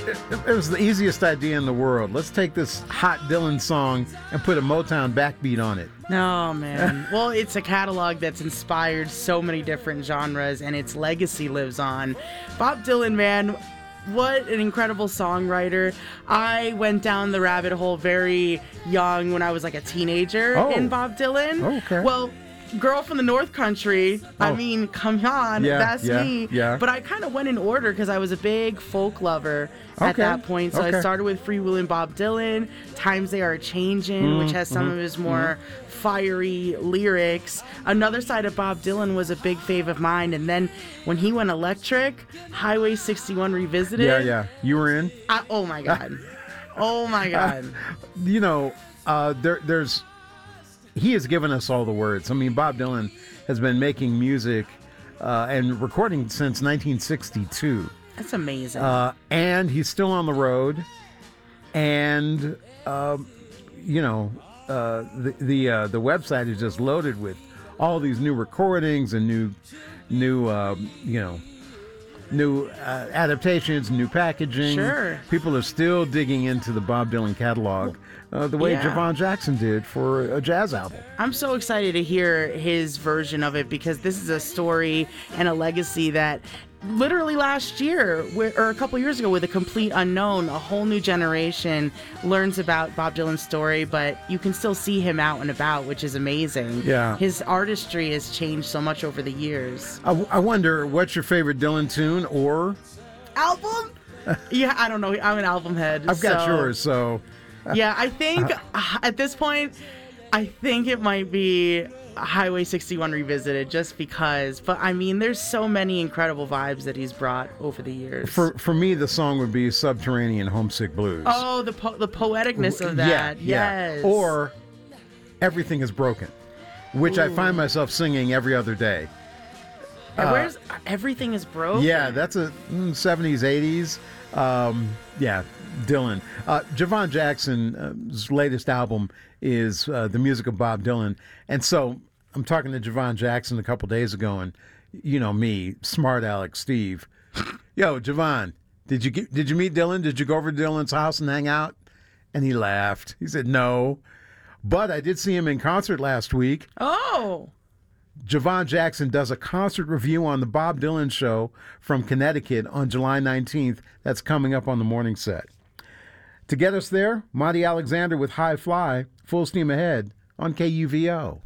It was the easiest idea in the world. Let's take this hot Dylan song and put a Motown backbeat on it. Oh, man. Well, it's a catalog that's inspired so many different genres, and its legacy lives on. Bob Dylan, man, what an incredible songwriter. I went down the rabbit hole very young when I was like a teenager in Bob Dylan. Oh, okay. Well, Girl from the North Country, I mean, come on, that's me. Yeah. But I kind of went in order because I was a big folk lover at that point. So I started with Free Willin' Bob Dylan, Times They Are Changin', which has some of his more fiery lyrics. Another side of Bob Dylan was a big fave of mine. And then when he went electric, Highway 61 Revisited. Yeah. You were in? Oh, my God. Oh, my God. There's... He has given us all the words. I mean, Bob Dylan has been making music and recording since 1962. That's amazing. And he's still on the road. And, the website is just loaded with all these new recordings and new adaptations, new packaging. Sure. People are still digging into the Bob Dylan catalog the way Javon Jackson did for a jazz album. I'm so excited to hear his version of it because this is a story and a legacy that literally last year or a couple years ago with A Complete Unknown, a whole new generation learns about Bob Dylan's story, but you can still see him out and about, which is amazing. Yeah. His artistry has changed so much over the years. I wonder, what's your favorite Dylan tune or album? Yeah, I don't know. I'm an album head. I've got yours, so... Yeah, I think at this point, I think it might be Highway 61 Revisited just because. But I mean, there's so many incredible vibes that he's brought over the years. For me, the song would be Subterranean Homesick Blues. Oh, the poeticness of that. Yes. Yeah. Or Everything is Broken, which I find myself singing every other day. Where's Everything is Broken? Yeah, that's a 70s, 80s. Dylan. Javon Jackson's latest album is the music of Bob Dylan. And so I'm talking to Javon Jackson a couple days ago, and you know me, smart Alex Steve. Yo, Javon, did you meet Dylan? Did you go over to Dylan's house and hang out? And he laughed. He said, no. But I did see him in concert last week. Oh. Javon Jackson does a concert review on the Bob Dylan Show from Connecticut on July 19th. That's coming up on the morning set. To get us there, Monty Alexander with High Fly, full steam ahead on KUVO.